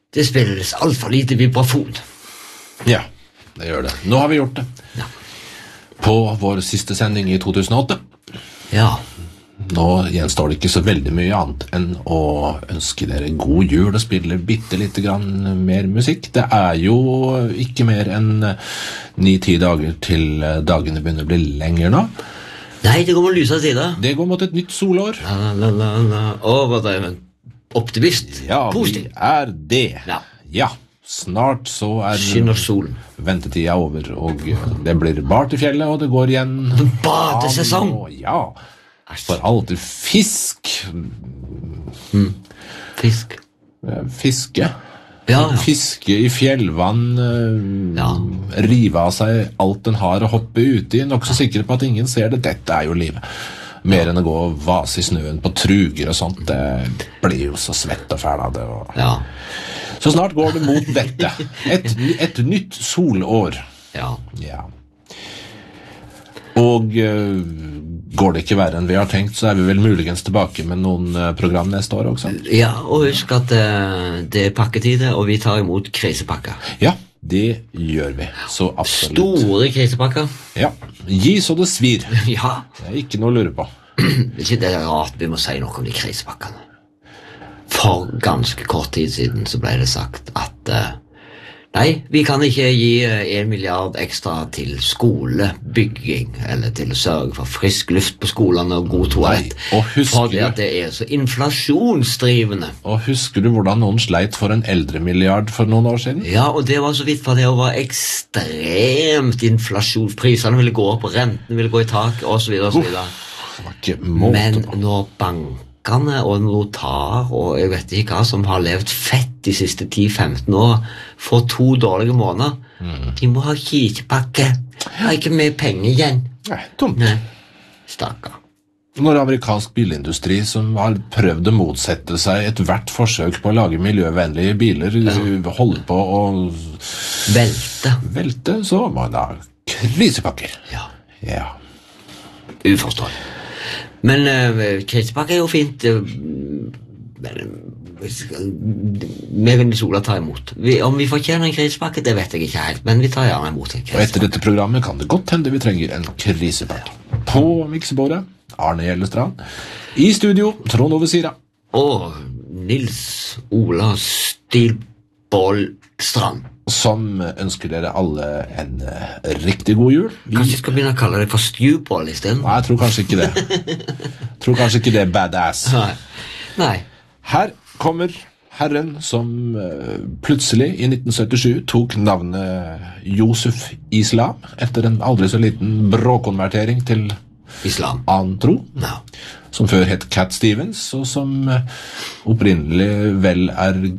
Det spilles alt for lite vibrafon. Ja, det gjør det. Nå har vi gjort det. Ja. På vår siste sending i 2008. Ja. Nå gjenstår det ikke så veldig mye annet enn å ønske dere god jul og spille bitte litt grann mer musikk. Det er jo ikke mer enn 9-10 dager til dagene begynner å bli lenger nå. Nei, det går mot lyse tider. Det går mot et nytt solår. Overdreven. Optimist. Ja, Positiv. vi er det. Ja. Ja, snart så er Skinner solen. ventetida over, og det blir bart i fjellet, og det går igjen. Badesesong. Ja, for alltid fisk. Fisk. Fiske. Ja. Fiske i fjellvann, Ja. rive av seg alt den har å hoppe ut i, nok så sikker på at ingen ser det. Dette er jo livet. Mer enn å gå og vase i snøen på truger og sånt. Det blir jo så svett og fæl av det. Ja. Så snart går det mot dette. Et nytt solår. Ja. Ja. Og går det ikke verre enn vi har tenkt, så er vi vel muligens tilbake med noen program neste år også. Ja, og husk at det er pakketider, og vi tar imot krisepakker. Ja, det gjør vi. Så absolutt. Store krisepakker. Ja, gi så det svir. Ja. Det er ikke noe å lure på. Ikke det er rart vi må si noe om de krisepakkene. For ganske kort tid siden så ble det sagt at nei, vi kan ikke gi 1 milliard ekstra til skolebygging, eller til å sørge for frisk luft på skolene og god toalett. Nei, og fordi at det er så inflasjonsdrivende. Og husker du hvordan noen sleit for en eldremilliard for noen år siden? Ja, og det var så vidt for det var ekstremt inflasjon. Prisene ville gå opp, og renten ville gå i tak, og så videre, og så videre. Det var ikke måte Men på. når bankene og notar og jeg vet ikke hva som har levd fett de siste 10-15 år får 2 dårlige måneder, de må ha krisepakke. Har ikke mer penger igjen. Nei, dumt. Nei, stakkar. Når amerikansk bilindustri som har prøvd å motsette seg et hvert forsøk på å lage miljøvennlige biler, holder på å velte, så må man ha krisepakker. Ja, Ja. uforståelig. Men krisepakke er jo fint. Men vi vil Sola ta imot. Om vi fortjener en krisepakke, det vet jeg ikke helt, men vi tar gjerne imot en Og etter krisepakke. dette programmet kan det godt hende vi trenger en krisepakke. På miksebordet, Arne Gjellestrand. I studio, Trond Ove Sira. Og Nils Ola Stilboll Strand. Som ønsker dere alle en riktig god jul. Kanskje jeg skal begynne å kalle det for Stewball i stedet? Nei, jeg tror kanskje ikke det. Tror kanskje ikke det er badass. Nei. Her kommer herren som plutselig i 1977 tok navnet Josef Islam etter en aldri så liten bråkonvertering til Islam. annen tro, Ja. som før het Cat Stevens, og som opprinnelig vel er